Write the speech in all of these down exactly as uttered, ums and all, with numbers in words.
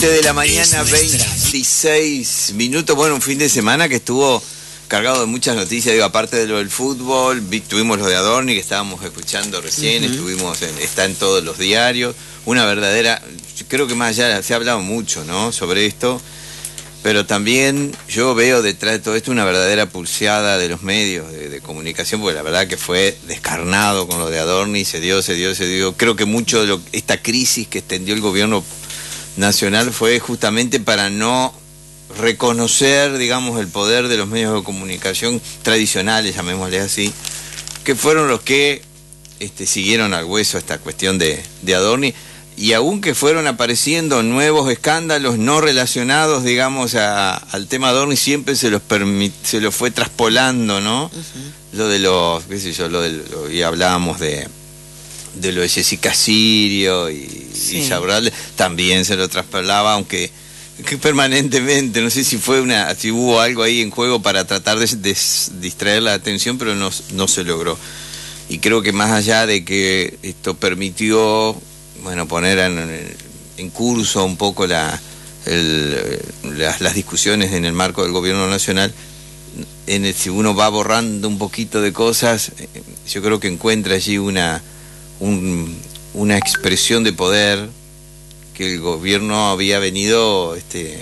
de la mañana, veintiséis minutos. Bueno, un fin de semana que estuvo cargado de muchas noticias, digo, aparte de lo del fútbol, vi, tuvimos lo de Adorni que estábamos escuchando recién, uh -huh. estuvimos en, está en todos los diarios, una verdadera, creo que más allá se ha hablado mucho, ¿no?, sobre esto, pero también yo veo detrás de todo esto una verdadera pulseada de los medios de, de comunicación, porque la verdad que fue descarnado con lo de Adorni, se dio, se dio, se dio. Creo que mucho de lo, esta crisis que extendió el gobierno nacional fue justamente para no reconocer, digamos, el poder de los medios de comunicación tradicionales, llamémosle así, que fueron los que este, siguieron al hueso esta cuestión de, de Adorni, y aunque fueron apareciendo nuevos escándalos no relacionados, digamos, a, al tema Adorni, siempre se los permit, se los fue traspolando, ¿no? Uh-huh. Lo de los, qué sé yo, lo de, lo, y hablábamos de de lo de Jessica Sirio y, sí. y Sabral, también se lo traspolaba, aunque que permanentemente, no sé si fue una, si hubo algo ahí en juego para tratar de, de distraer la atención, pero no, no se logró. Y creo que más allá de que esto permitió, bueno, poner en, en curso un poco la, el, las, las discusiones en el marco del gobierno nacional, en el, si uno va borrando un poquito de cosas, yo creo que encuentra allí una, un, una expresión de poder que el gobierno había venido, este,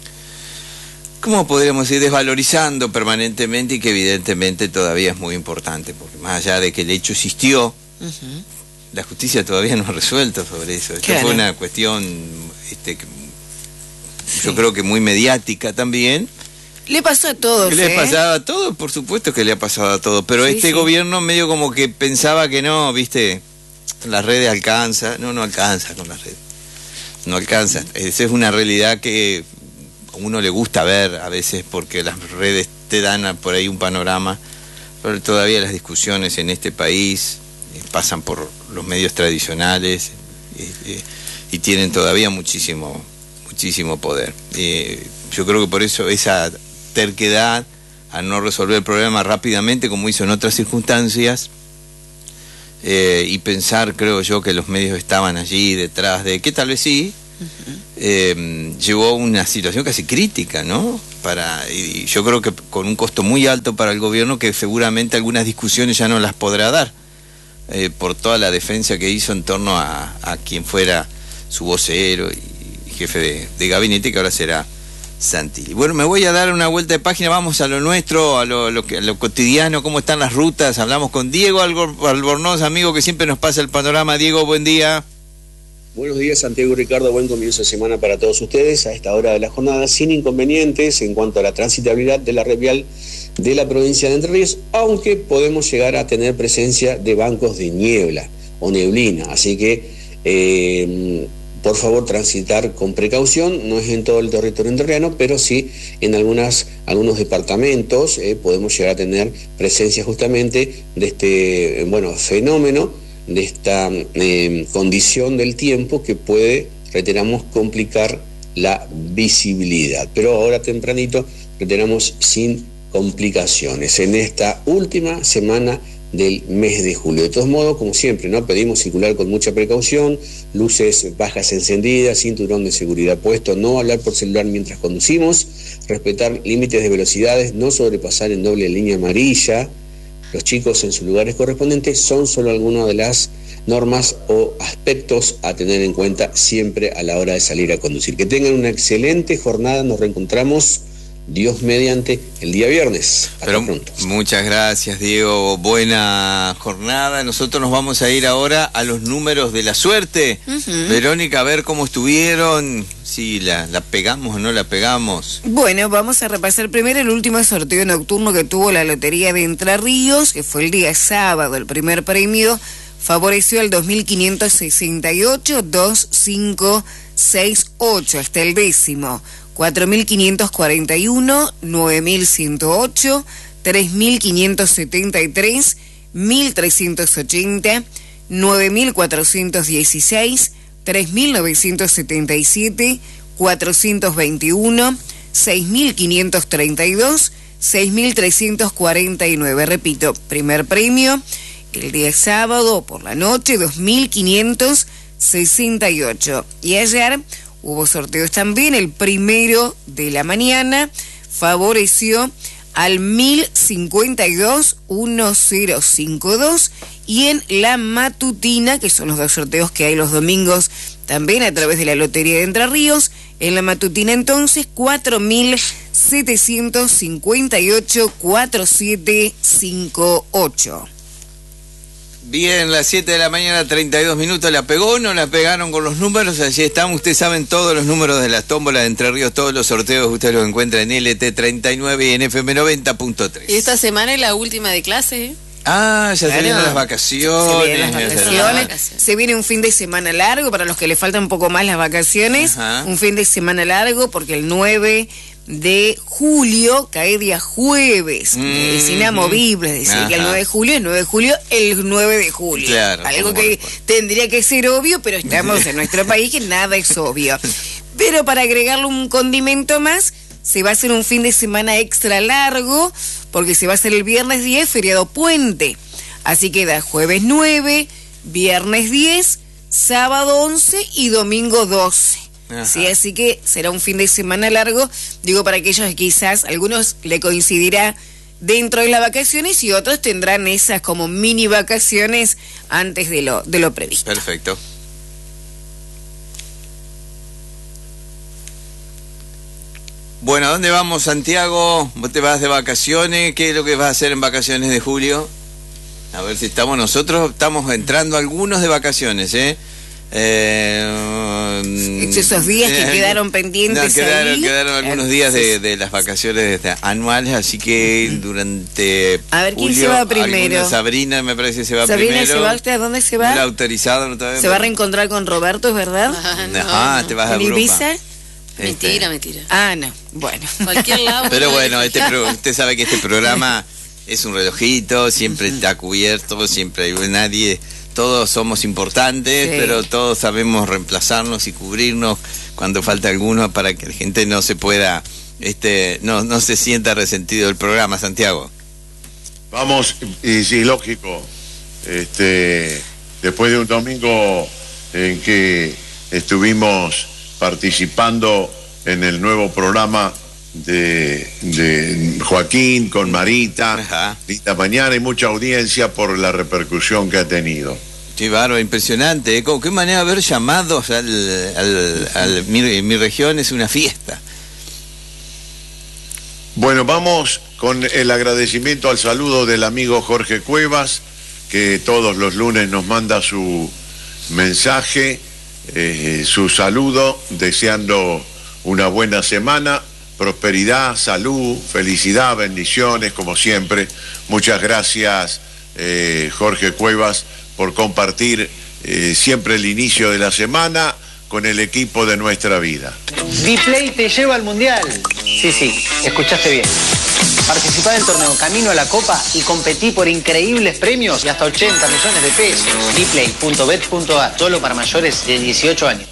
¿cómo podríamos decir?, desvalorizando permanentemente, y que evidentemente todavía es muy importante, porque más allá de que el hecho existió, uh-huh. la justicia todavía no ha resuelto sobre eso. Esto claro. fue una cuestión, este, sí. yo creo que muy mediática también. Le pasó a todos, Le ¿eh? pasaba a todos, por supuesto que le ha pasado a todos, pero sí, este sí. gobierno medio como que pensaba que no, viste, las redes alcanza, no, no alcanza con las redes. No alcanza. Esa es una realidad que a uno le gusta ver a veces, porque las redes te dan por ahí un panorama, pero todavía las discusiones en este país eh, pasan por los medios tradicionales eh, eh, y tienen todavía muchísimo, muchísimo poder. Eh, yo creo que por eso esa terquedad a no resolver el problema rápidamente, como hizo en otras circunstancias, Eh, y pensar, creo yo, que los medios estaban allí detrás de, que tal vez sí, uh-huh. eh, llevó a una situación casi crítica, ¿no? Para, y yo creo que con un costo muy alto para el gobierno, que seguramente algunas discusiones ya no las podrá dar, eh, por toda la defensa que hizo en torno a, a quien fuera su vocero y, y jefe de, de gabinete, que ahora será Santilli. Bueno, me voy a dar una vuelta de página, vamos a lo nuestro, a lo, lo, a lo cotidiano, cómo están las rutas. Hablamos con Diego Albornoz, amigo que siempre nos pasa el panorama. Diego, buen día. Buenos días, Santiago y Ricardo, buen comienzo de semana para todos ustedes a esta hora de la jornada, sin inconvenientes en cuanto a la transitabilidad de la red vial de la provincia de Entre Ríos, aunque podemos llegar a tener presencia de bancos de niebla o neblina, así que eh, por favor, transitar con precaución. No es en todo el territorio entrerriano, pero sí en algunas, algunos departamentos eh, podemos llegar a tener presencia justamente de este, bueno, fenómeno, de esta eh, condición del tiempo que puede, reiteramos, complicar la visibilidad. Pero ahora tempranito reiteramos sin complicaciones en esta última semana del mes de julio. De todos modos, como siempre, ¿no?, pedimos circular con mucha precaución, luces bajas encendidas, cinturón de seguridad puesto, no hablar por celular mientras conducimos, respetar límites de velocidades, no sobrepasar en doble línea amarilla. Los chicos en sus lugares correspondientes son solo algunas de las normas o aspectos a tener en cuenta siempre a la hora de salir a conducir. Que tengan una excelente jornada, nos reencontramos Dios mediante el día viernes. Hasta Pero pronto. Muchas gracias, Diego. Buena jornada. Nosotros nos vamos a ir ahora a los números de la suerte. Uh-huh. Verónica, a ver cómo estuvieron, si la, la pegamos o no la pegamos. Bueno, vamos a repasar primero el último sorteo nocturno que tuvo la Lotería de Entre Ríos, que fue el día sábado. El primer premio favoreció al dos mil quinientos sesenta y ocho, dos cinco seis ocho, hasta el décimo. cuatro mil quinientos cuarenta y uno, nueve mil ciento ocho, tres mil quinientos setenta y tres, mil trescientos ochenta, nueve mil cuatrocientos dieciséis, tres mil novecientos setenta y siete, cuatrocientos veintiuno, seis mil quinientos treinta y dos, seis mil trescientos cuarenta y nueve. Repito, primer premio el día sábado por la noche, dos mil quinientos sesenta y ocho. Y ayer hubo sorteos también. El primero de la mañana favoreció al mil cincuenta y dos mil cincuenta y dos, y en la matutina, que son los dos sorteos que hay los domingos también a través de la Lotería de Entre Ríos, en la matutina entonces cuatro mil setecientos cincuenta y ocho cuatro siete cinco ocho. Bien, las siete de la mañana, treinta y dos minutos. ¿La pegó? ¿No la pegaron con los números? Allí estamos. Ustedes saben todos los números de las tómbolas de Entre Ríos, todos los sorteos. Ustedes los encuentran en L T treinta y nueve y en F M noventa punto tres. Y esta semana es la última de clase, ¿eh? Ah, ya Claro. se vienen las vacaciones. Se vienen las ya se vacaciones. vienen las vacaciones. Se viene un fin de semana largo para los que les faltan un poco más las vacaciones. Ajá. Un fin de semana largo porque el nueve de julio cae día jueves. Mm, Es inamovible, es decir, ajá. que el nueve de julio es nueve de julio, el nueve de julio. Claro, Algo como que corresponde. tendría que ser obvio, pero estamos en nuestro país que nada es obvio. Pero para agregarle un condimento más, se va a hacer un fin de semana extra largo, porque se va a hacer el viernes diez, feriado puente. Así que da jueves nueve, viernes diez, sábado once y domingo doce. Ajá. Sí, así que será un fin de semana largo, digo, para aquellos que quizás algunos le coincidirá dentro de las vacaciones y otros tendrán esas como mini vacaciones antes de lo, de lo previsto. Perfecto. Bueno, ¿a dónde vamos, Santiago? ¿Vos te vas de vacaciones? ¿Qué es lo que vas a hacer en vacaciones de julio? A ver si estamos nosotros, estamos entrando algunos de vacaciones, ¿eh? Eh, Esos días que eh, quedaron pendientes no, quedaron, ahí. quedaron algunos días de, de las vacaciones de- anuales, así que durante A ver, ¿quién julio, se va primero? alguna- Sabrina me parece que se va Sabrina, primero. ¿se va usted? ¿A dónde se No la ha va? autorizado, no todavía. Se va a reencontrar con Roberto, ¿es verdad? Ah, no, Ajá, no. te vas a ¿En Europa. Ibiza? Este, Mentira, mentira. Ah, no, bueno. Cualquier lado. Pero bueno, este pro- usted sabe que este programa es un relojito, siempre está cubierto, siempre hay nadie, todos somos importantes, Sí. pero todos sabemos reemplazarnos y cubrirnos cuando falta alguno para que la gente no se pueda, este, no, no se sienta resentido del programa, Santiago. Vamos, y sí, lógico, este, después de un domingo en que estuvimos participando en el nuevo programa de, de Joaquín con Marita, Ajá. esta mañana, y mucha audiencia por la repercusión que ha tenido. Qué bárbaro, impresionante, ¿eh? ¿Cómo- ¿Qué manera de haber llamados al, al, al- mi, mi región es una fiesta? Bueno, vamos con el agradecimiento al saludo del amigo Jorge Cuevas, que todos los lunes nos manda su mensaje, eh, su saludo, deseando una buena semana, prosperidad, salud, felicidad, bendiciones, como siempre. Muchas gracias, eh, Jorge Cuevas, por compartir eh, siempre el inicio de la semana con el equipo de Nuestra Vida. Dplay te lleva al Mundial. Sí, sí, escuchaste bien. Participá del torneo Camino a la Copa y competí por increíbles premios y hasta ochenta millones de pesos. Dplay punto bet punto a, solo para mayores de dieciocho años.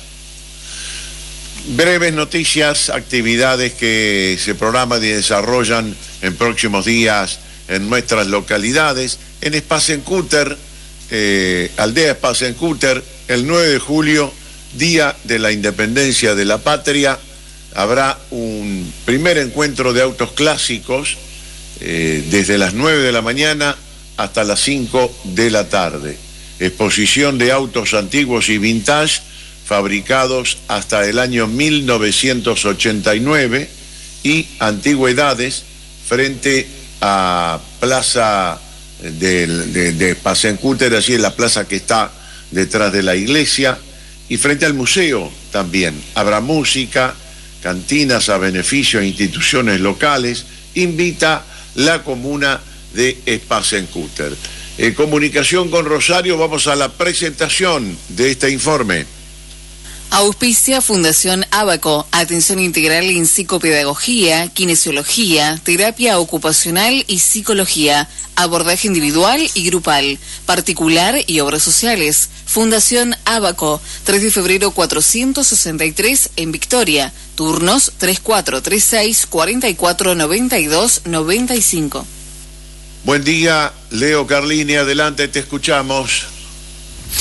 Breves noticias, actividades que se programan y desarrollan en próximos días en nuestras localidades. En Spasencúter, eh, Aldea Spasencúter, el nueve de julio, Día de la Independencia de la Patria, habrá un primer encuentro de autos clásicos eh, desde las nueve de la mañana hasta las cinco de la tarde. Exposición de autos antiguos y vintage fabricados hasta el año mil novecientos ochenta y nueve y antigüedades frente a Plaza de, de, de Spasencúter, allí en la plaza que está detrás de la iglesia, y frente al museo también. Habrá música, cantinas a beneficio de instituciones locales. Invita la comuna de Spasencúter. En comunicación con Rosario, vamos a la presentación de este informe. Auspicia Fundación Ábaco, atención integral en psicopedagogía, kinesiología, terapia ocupacional y psicología, abordaje individual y grupal, particular y obras sociales. Fundación Ábaco, tres de febrero cuatrocientos sesenta y tres en Victoria, turnos treinta y cuatro treinta y seis, cuarenta y cuatro, noventa y dos, noventa y cinco. Buen día, Leo Carlini, adelante, te escuchamos.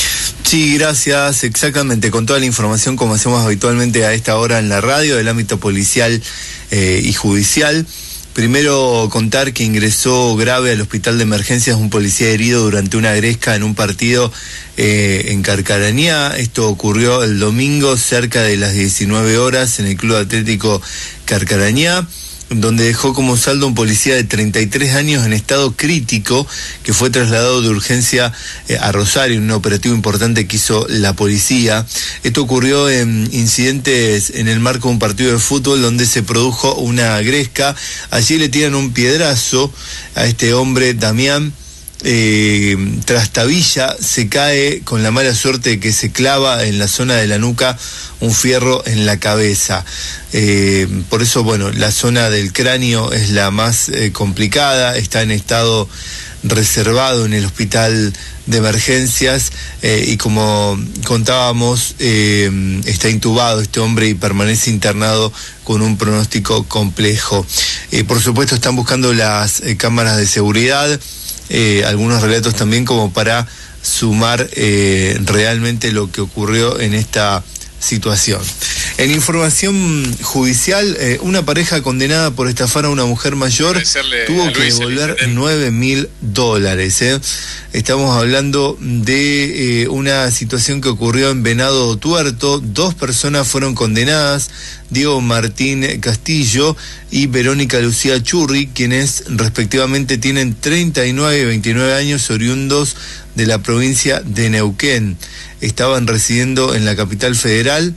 Sí, gracias, exactamente, con toda la información como hacemos habitualmente a esta hora en la radio, del ámbito policial eh, y judicial. Primero contar que ingresó grave al hospital de emergencias un policía herido durante una gresca en un partido eh, en Carcarañá. Esto ocurrió el domingo cerca de las diecinueve horas en el Club Atlético Carcarañá, donde dejó como saldo un policía de treinta y tres años en estado crítico que fue trasladado de urgencia eh, a Rosario en un operativo importante que hizo la policía. Esto ocurrió en incidentes en el marco de un partido de fútbol donde se produjo una gresca. Allí le tiran un piedrazo a este hombre, Damián. Eh, trastabilla, se cae con la mala suerte de que se clava en la zona de la nuca un fierro en la cabeza. Eh, por eso, bueno, la zona del cráneo es la más eh, complicada, está en estado reservado en el hospital de emergencias eh, y como contábamos, eh, está intubado este hombre y permanece internado con un pronóstico complejo. Eh, por supuesto, están buscando las eh, cámaras de seguridad. Eh, algunos relatos también como para sumar eh, realmente lo que ocurrió en esta situación. En información judicial, eh, una pareja condenada por estafar a una mujer mayor tuvo que devolver nueve mil dólares. Eh. Estamos hablando de eh, una situación que ocurrió en Venado Tuerto. Dos personas fueron condenadas, Diego Martín Castillo y Verónica Lucía Churri, quienes respectivamente tienen treinta y nueve y veintinueve años, oriundos de la provincia de Neuquén. Estaban residiendo en la capital federal,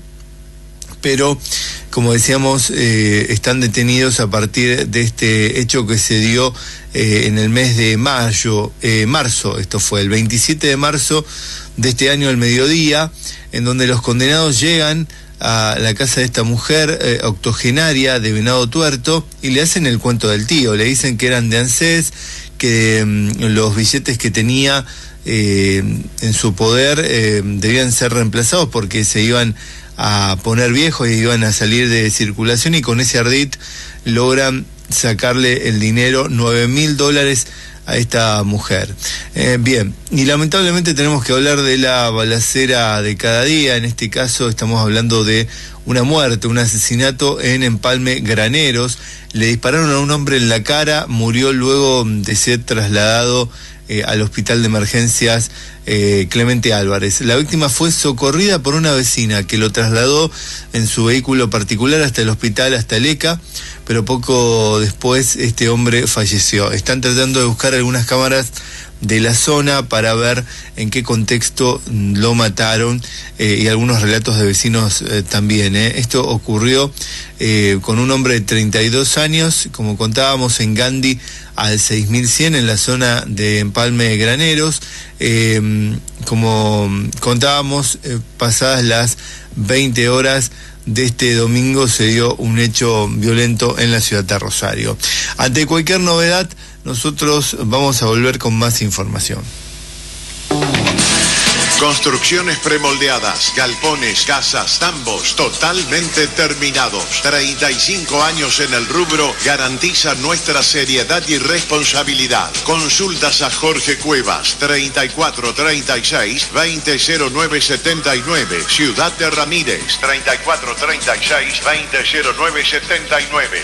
pero como decíamos, eh, están detenidos a partir de este hecho que se dio eh, en el mes de mayo, eh, marzo, esto fue el veintisiete de marzo de este año al mediodía, en donde los condenados llegan a la casa de esta mujer eh, octogenaria de Venado Tuerto y le hacen el cuento del tío. Le dicen que eran de ANSES, que mm, los billetes que tenía eh, en su poder eh, debían ser reemplazados porque se iban a poner viejos y iban a salir de circulación, y con ese ardid logran sacarle el dinero, nueve mil dólares a esta mujer. Eh, bien, y lamentablemente tenemos que hablar de la balacera de cada día. En este caso estamos hablando de una muerte, un asesinato en Empalme Graneros. Le dispararon a un hombre en la cara, murió luego de ser trasladado eh, al hospital de emergencias eh, Clemente Álvarez. La víctima fue socorrida por una vecina que lo trasladó en su vehículo particular hasta el hospital, hasta el E C A, pero poco después este hombre falleció. Están tratando de buscar algunas cámaras de la zona para ver en qué contexto lo mataron eh, y algunos relatos de vecinos eh, también. Eh. Esto ocurrió eh, con un hombre de treinta y dos años, como contábamos, en Gandhi al seis mil cien, en la zona de Empalme Graneros. Eh, como contábamos, eh, pasadas las veinte horas de este domingo se dio un hecho violento en la ciudad de Rosario. Ante cualquier novedad, nosotros vamos a volver con más información. Construcciones premoldeadas, galpones, casas, tambos, totalmente terminados. treinta y cinco años en el rubro garantiza nuestra seriedad y responsabilidad. Consultas a Jorge Cuevas, treinta y cuatro treinta y seis veinte cero nueve setenta y nueve. Ciudad de Ramírez, treinta y cuatro treinta y seis veinte cero nueve setenta y nueve.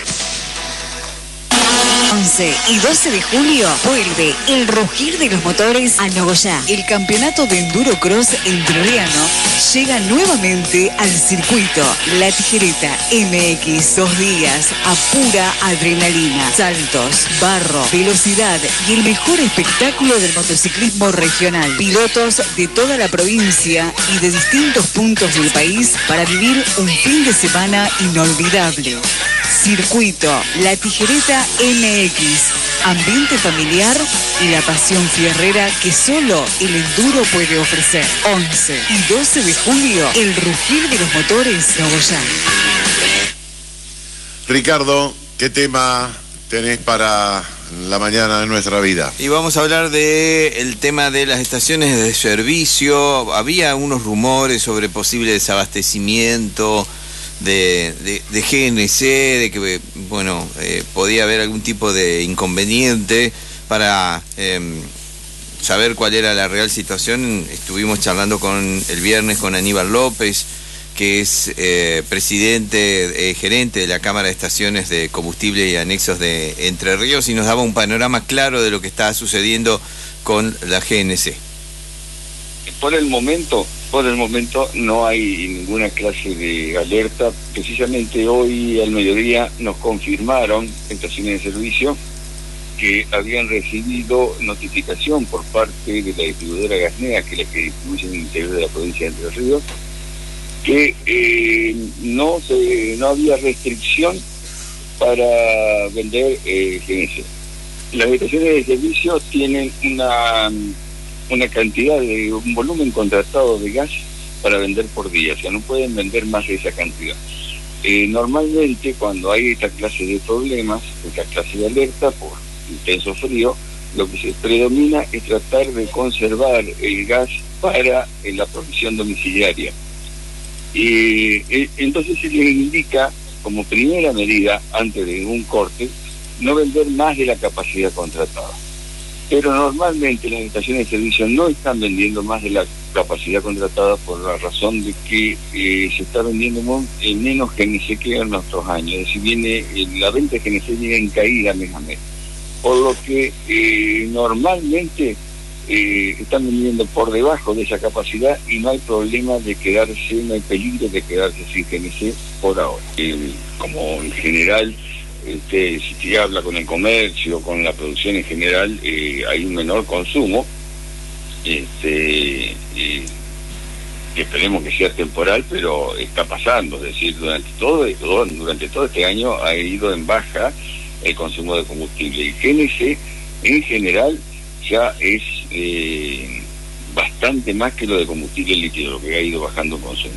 once y doce de julio vuelve el rugir de los motores a Nogoyá. El campeonato de Enduro Cross entrerriano llega nuevamente al circuito. La Tijereta M X, dos días a pura adrenalina, saltos, barro, velocidad y el mejor espectáculo del motociclismo regional. Pilotos de toda la provincia y de distintos puntos del país para vivir un fin de semana inolvidable. Circuito La Tijereta M X, ambiente familiar y la pasión fierrera que solo el enduro puede ofrecer. once y doce de julio, el rugir de los motores Nogoyá. Ricardo, ¿qué tema tenés para la mañana de nuestra vida? Y vamos a hablar de el tema de las estaciones de servicio. Había unos rumores sobre posible desabastecimiento de, de, de G N C, de que bueno eh, podía haber algún tipo de inconveniente para eh, saber cuál era la real situación, estuvimos charlando con el viernes con Aníbal López, que es eh, presidente, eh, gerente de la Cámara de Estaciones de Combustible y Anexos de Entre Ríos, y nos daba un panorama claro de lo que estaba sucediendo con la G N C. Por el momento, por el momento no hay ninguna clase de alerta. Precisamente hoy al mediodía nos confirmaron estaciones de servicio que habían recibido notificación por parte de la distribuidora Gasnea, que es la que distribuye en el interior de la provincia de Entre Ríos, que eh, no se, no había restricción para vender eh, G N C. Las estaciones de servicio tienen una una cantidad de un volumen contratado de gas para vender por día, o sea, no pueden vender más de esa cantidad. Eh, normalmente cuando hay esta clase de problemas, esta clase de alerta por intenso frío, lo que se predomina es tratar de conservar el gas para eh, la provisión domiciliaria. Eh, eh, entonces se les indica como primera medida, antes de un corte, no vender más de la capacidad contratada. Pero normalmente las estaciones de servicio no están vendiendo más de la capacidad contratada por la razón de que eh, se está vendiendo en menos G N C que en nuestros años. Es decir, viene, eh, la venta de G N C viene en caída mes a mes. Por lo que eh, normalmente eh, están vendiendo por debajo de esa capacidad y no hay problema de quedarse, no hay peligro de quedarse sin G N C por ahora. Eh, como en general... Este, si se habla con el comercio, con la producción en general, eh, hay un menor consumo, este, eh, que esperemos que sea temporal, pero está pasando, es decir, durante todo, durante todo este año ha ido en baja el consumo de combustible, y G N C en general ya es eh, bastante más que lo de combustible líquido, lo que ha ido bajando el consumo.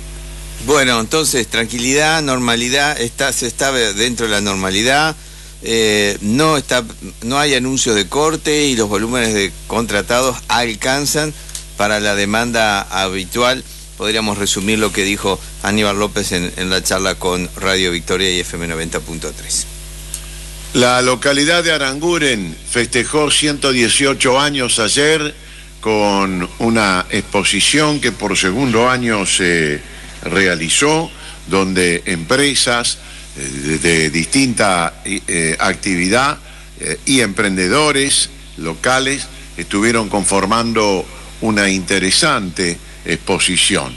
Bueno, entonces, tranquilidad, normalidad, está, se está dentro de la normalidad, eh, no está, no hay anuncios de corte y los volúmenes de contratados alcanzan para la demanda habitual. Podríamos resumir lo que dijo Aníbal López en, en la charla con Radio Victoria y F M noventa punto tres. La localidad de Aranguren festejó ciento dieciocho años ayer con una exposición que por segundo año se realizó, donde empresas eh, de, de distinta eh, actividad eh, y emprendedores locales estuvieron conformando una interesante exposición.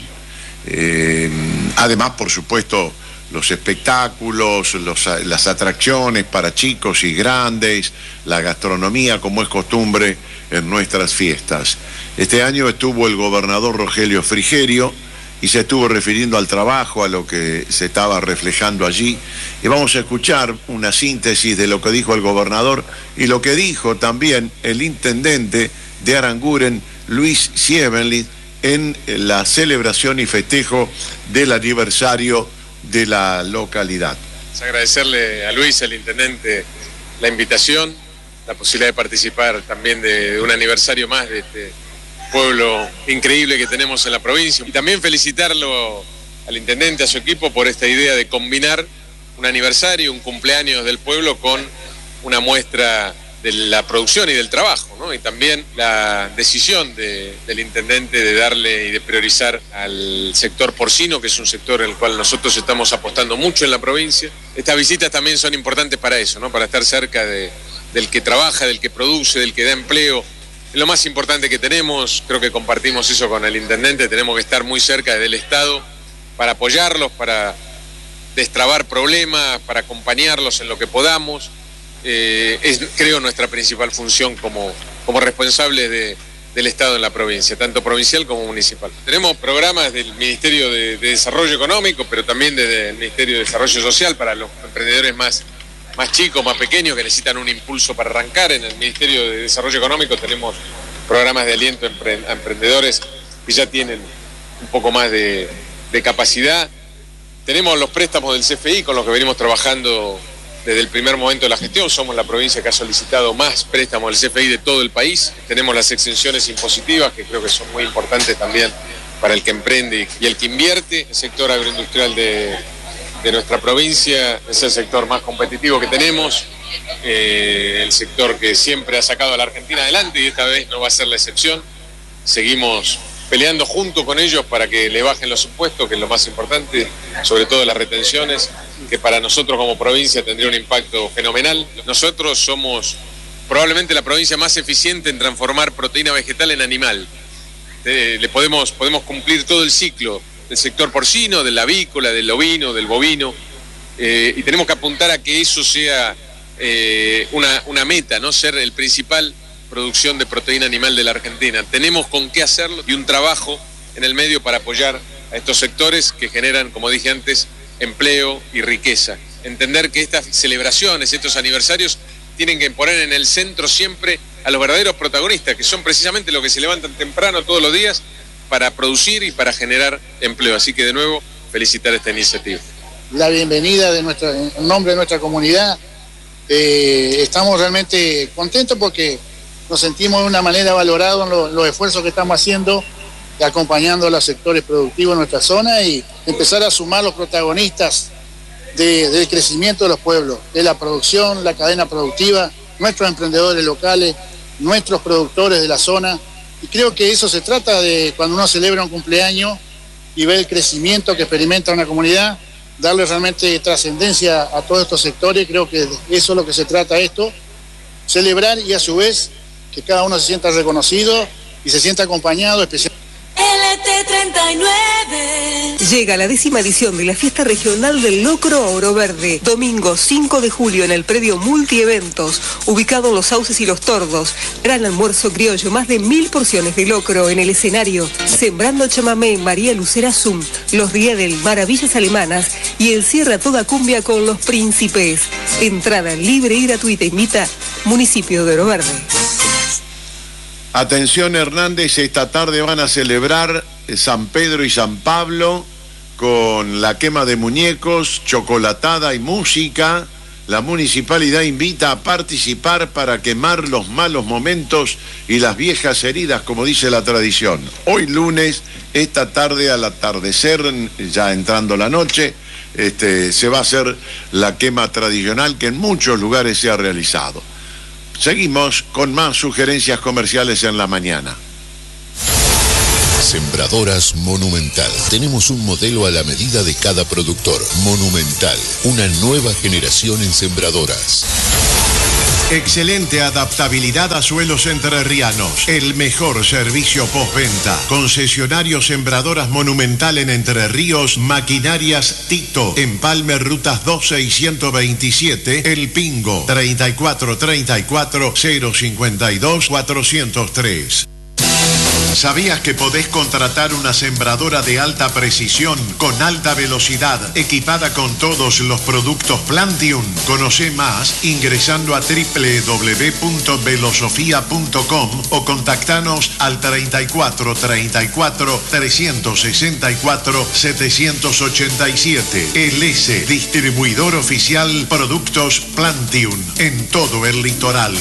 Eh, además, por supuesto, los espectáculos, los, las atracciones para chicos y grandes, la gastronomía, como es costumbre en nuestras fiestas. Este año estuvo el gobernador Rogelio Frigerio y se estuvo refiriendo al trabajo, a lo que se estaba reflejando allí. Y vamos a escuchar una síntesis de lo que dijo el gobernador y lo que dijo también el intendente de Aranguren, Luis Siebenlitz, en la celebración y festejo del aniversario de la localidad. Agradecerle a Luis, el intendente, la invitación, la posibilidad de participar también de, de un aniversario más de este pueblo increíble que tenemos en la provincia. Y también felicitarlo al intendente, a su equipo, por esta idea de combinar un aniversario, un cumpleaños del pueblo con una muestra de la producción y del trabajo, ¿no? Y también la decisión de, del intendente de darle y de priorizar al sector porcino, que es un sector en el cual nosotros estamos apostando mucho en la provincia. Estas visitas también son importantes para eso, ¿no? Para estar cerca de, del que trabaja, del que produce, del que da empleo. Es lo más importante que tenemos, creo que compartimos eso con el intendente, tenemos que estar muy cerca del Estado para apoyarlos, para destrabar problemas, para acompañarlos en lo que podamos. Eh, es, creo, nuestra principal función como, como responsables de, del Estado en la provincia, tanto provincial como municipal. Tenemos programas del Ministerio de, de Desarrollo Económico, pero también del Ministerio de Desarrollo Social para los emprendedores más más chicos, más pequeños, que necesitan un impulso para arrancar. En el Ministerio de Desarrollo Económico tenemos programas de aliento a emprendedores que ya tienen un poco más de, de capacidad. Tenemos los préstamos del C F I con los que venimos trabajando desde el primer momento de la gestión. Somos la provincia que ha solicitado más préstamos del C F I de todo el país. Tenemos las exenciones impositivas, que creo que son muy importantes también para el que emprende y el que invierte. El sector agroindustrial de... de nuestra provincia es el sector más competitivo que tenemos, eh, el sector que siempre ha sacado a la Argentina adelante y esta vez no va a ser la excepción. Seguimos peleando junto con ellos para que le bajen los impuestos, que es lo más importante, sobre todo las retenciones, que para nosotros como provincia tendría un impacto fenomenal. Nosotros somos probablemente la provincia más eficiente en transformar proteína vegetal en animal. Eh, le podemos, podemos cumplir todo el ciclo del sector porcino, del avícola, del ovino, del bovino, eh, y tenemos que apuntar a que eso sea eh, una, una meta, ¿no? Ser el principal producción de proteína animal de la Argentina. Tenemos con qué hacerlo y un trabajo en el medio para apoyar a estos sectores que generan, como dije antes, empleo y riqueza. Entender que estas celebraciones, estos aniversarios, tienen que poner en el centro siempre a los verdaderos protagonistas, que son precisamente los que se levantan temprano todos los días para producir y para generar empleo. Así que de nuevo, felicitar esta iniciativa. La bienvenida de nuestra, en nombre de nuestra comunidad. Eh, estamos realmente contentos porque nos sentimos de una manera valorados en lo, los esfuerzos que estamos haciendo, acompañando a los sectores productivos en nuestra zona y empezar a sumar los protagonistas de, del crecimiento de los pueblos, de la producción, la cadena productiva, nuestros emprendedores locales, nuestros productores de la zona. Y creo que eso se trata de cuando uno celebra un cumpleaños y ve el crecimiento que experimenta una comunidad, darle realmente trascendencia a todos estos sectores. Creo que eso es lo que se trata esto, celebrar y a su vez que cada uno se sienta reconocido y se sienta acompañado, especialmente. L T treinta y nueve. Llega la décima edición de la Fiesta Regional del Locro a Oro Verde. Domingo cinco de julio en el predio Multieventos, ubicado en Los Sauces y Los Tordos. Gran almuerzo criollo, más de mil porciones de locro en el escenario. Sembrando chamamé, María Lucera Zum, Los Días del Maravillas Alemanas y el cierre a toda cumbia con Los Príncipes. Entrada libre y gratuita. Invita Municipio de Oro Verde. Atención Hernández, esta tarde van a celebrar San Pedro y San Pablo con la quema de muñecos, chocolatada y música. La municipalidad invita a participar para quemar los malos momentos y las viejas heridas, como dice la tradición. Hoy lunes, esta tarde al atardecer, ya entrando la noche, este, se va a hacer la quema tradicional que en muchos lugares se ha realizado. Seguimos con más sugerencias comerciales en la mañana. Sembradoras Monumental. Tenemos un modelo a la medida de cada productor. Monumental, una nueva generación en sembradoras. Excelente adaptabilidad a suelos entrerrianos. El mejor servicio postventa. Concesionario Sembradoras Monumental en Entre Ríos. Maquinarias Tito. Empalme Rutas doce y ciento veintisiete. El Pingo. treinta y cuatro treinta y cuatro cero cincuenta y dos cuatrocientos tres. ¿Sabías que podés contratar una sembradora de alta precisión con alta velocidad, equipada con todos los productos Plantium? Conoce más ingresando a doble u doble u doble u punto velosofía punto com o contactanos al treinta y cuatro treinta y cuatro trescientos sesenta y cuatro setecientos ochenta y siete. El S, distribuidor oficial Productos Plantium en todo el litoral.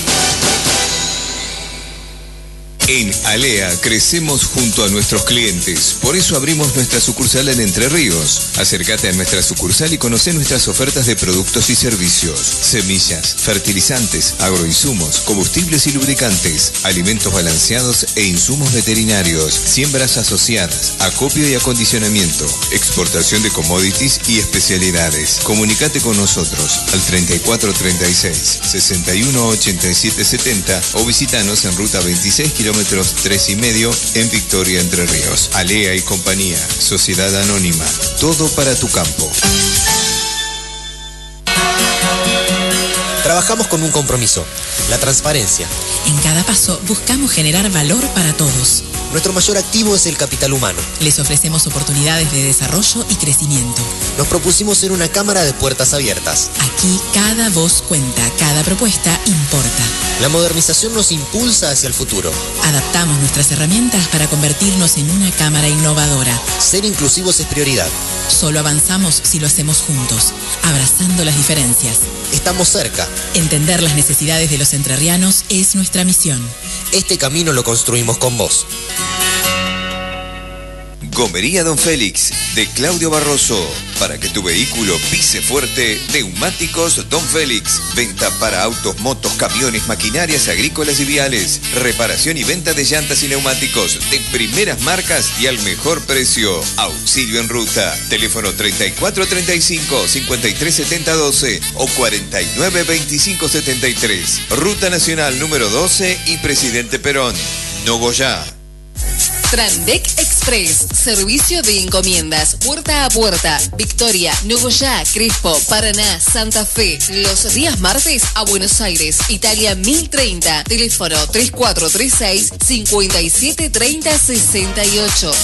En Alea crecemos junto a nuestros clientes, por eso abrimos nuestra sucursal en Entre Ríos. Acércate a nuestra sucursal y conoce nuestras ofertas de productos y servicios: semillas, fertilizantes, agroinsumos, combustibles y lubricantes, alimentos balanceados e insumos veterinarios, siembras asociadas, acopio y acondicionamiento, exportación de commodities y especialidades. Comunicate con nosotros al treinta y cuatro treinta y seis sesenta y uno ochenta y siete setenta o visitanos en ruta veintiséis kilómetros tres y medio en Victoria, Entre Ríos. Alea y compañía, Sociedad Anónima, todo para tu campo. Trabajamos con un compromiso, la transparencia. En cada paso buscamos generar valor para todos. Nuestro mayor activo es el capital humano. Les ofrecemos oportunidades de desarrollo y crecimiento. Nos propusimos ser una cámara de puertas abiertas. Aquí cada voz cuenta, cada propuesta importa. La modernización nos impulsa hacia el futuro. Adaptamos nuestras herramientas para convertirnos en una cámara innovadora. Ser inclusivos es prioridad. Solo avanzamos si lo hacemos juntos, abrazando las diferencias. Estamos cerca. Entender las necesidades de los entrerrianos es nuestra misión. Este camino lo construimos con vos. Gomería Don Félix, de Claudio Barroso. Para que tu vehículo pise fuerte, Neumáticos Don Félix. Venta para autos, motos, camiones, maquinarias agrícolas y viales. Reparación y venta de llantas y neumáticos de primeras marcas y al mejor precio. Auxilio en ruta. Teléfono treinta y cuatro treinta y cinco, cincuenta y tres setenta doce o cuarenta y nueve veinticinco setenta y tres. Ruta Nacional número doce y Presidente Perón. Nogoyá. Trandec Express, servicio de encomiendas puerta a puerta, Victoria, Nogoyá, Crespo, Paraná, Santa Fe, los días martes a Buenos Aires, Italia mil treinta, teléfono tres cuatro tres seis, cinco siete tres cero seis ocho.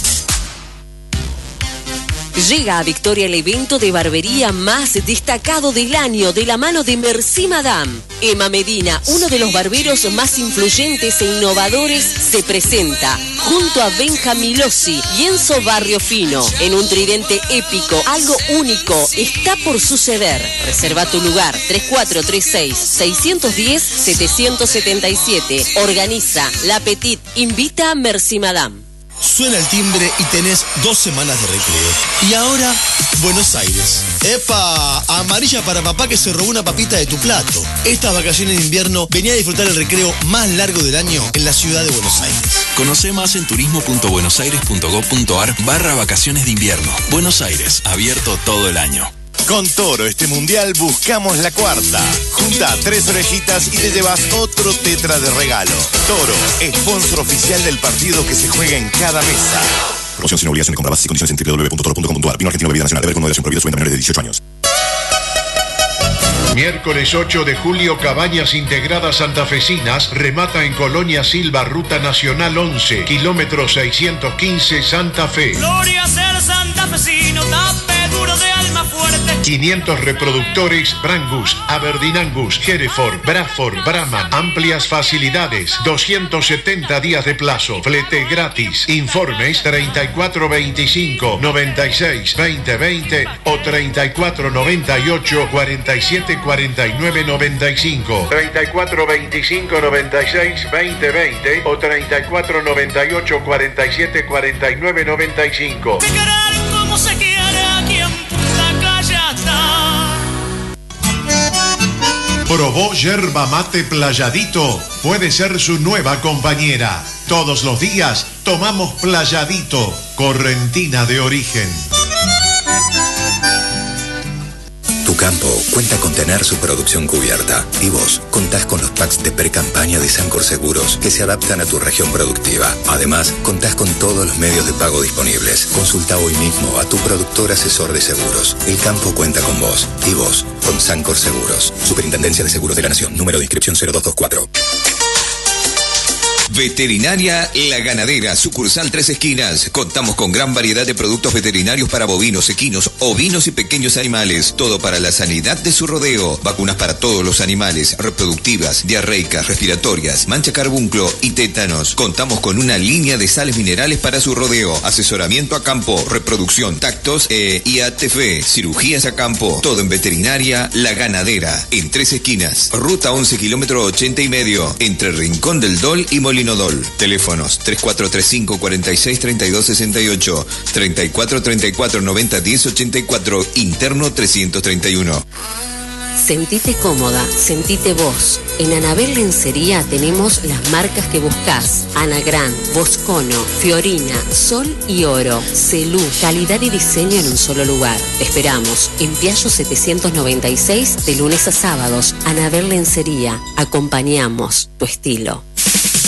Llega a Victoria el evento de barbería más destacado del año de la mano de Merci Madame. Emma Medina, uno de los barberos más influyentes e innovadores, se presenta junto a Benjamín Lossi y Enzo Barrio Fino en un tridente épico. Algo único está por suceder. Reserva tu lugar tres cuatro tres seis, seis uno cero, siete siete siete. Organiza La Petit. Invita a Merci Madame. Suena el timbre y tenés dos semanas de recreo. Y ahora, Buenos Aires. ¡Epa! Amarilla para papá que se robó una papita de tu plato. Estas vacaciones de invierno venía a disfrutar el recreo más largo del año en la ciudad de Buenos Aires. Conoce más en turismo.buenosaires.gov.ar barra vacaciones de invierno. Buenos Aires, abierto todo el año. Con Toro este mundial buscamos la cuarta. Junta tres orejitas y te llevas otro tetra de regalo. Toro, sponsor oficial del partido que se juega en cada mesa. Promoción sin obligación de compra, bases y condiciones en doble u doble u doble u punto toro punto com punto a r. Vino Argentino Bebida Nacional. Beber con moderación. Prohibida su venta a menores de dieciocho años. Miércoles ocho de julio, Cabañas Integradas Santafesinas remata en Colonia Silva, Ruta Nacional once, kilómetro seiscientos quince, Santa Fe. Gloria ser santafesino, tape duro de alma fuerte. quinientos reproductores Brangus, Aberdeen Angus, Hereford, Bradford, Brahman. Amplias facilidades, doscientos setenta días de plazo, flete gratis. Informes treinta y cuatro veinticinco, noventa y seis, veinte veinte o treinta y cuatro noventa y ocho, cuarenta y siete cuarenta y nueve noventa y cinco. treinta y cuatro veinticinco, noventa y seis, veinte veinte o treinta y cuatro noventa y ocho, cuarenta y siete cuarenta y nueve noventa y cinco. De querer como se quiere aquí en Punta Callata. Probó yerba mate Playadito. Puede ser su nueva compañera. Todos los días tomamos Playadito, correntina de origen. Tu campo cuenta con tener su producción cubierta y vos contás con los packs de pre-campaña de Sancor Seguros que se adaptan a tu región productiva. Además, contás con todos los medios de pago disponibles. Consulta hoy mismo a tu productor asesor de seguros. El campo cuenta con vos y vos con Sancor Seguros. Superintendencia de Seguros de la Nación. Número de inscripción cero dos dos cuatro. Veterinaria La Ganadera, sucursal Tres Esquinas. Contamos con gran variedad de productos veterinarios para bovinos, equinos, ovinos y pequeños animales. Todo para la sanidad de su rodeo. Vacunas para todos los animales, reproductivas, diarreicas, respiratorias, mancha carbunclo y tétanos. Contamos con una línea de sales minerales para su rodeo. Asesoramiento a campo, reproducción, tactos e I A T F, cirugías a campo. Todo en Veterinaria La Ganadera, en Tres Esquinas. Ruta once, kilómetro ochenta y medio, entre Rincón del Dol y Molino Dol. Teléfonos tres cuatro tres cinco, cuarenta y seis, treinta y dos sesenta y ocho, treinta y cuatro treinta y cuatro, noventa, diez ochenta y cuatro, interno trescientos treinta y uno. Sentite cómoda, sentite vos. En Anabel Lencería tenemos las marcas que buscás. Anagrán, Boscono, Fiorina, Sol y Oro. Celú, calidad y diseño en un solo lugar. Te esperamos en Piaggio setecientos noventa y seis de lunes a sábados. Anabel Lencería, acompañamos tu estilo.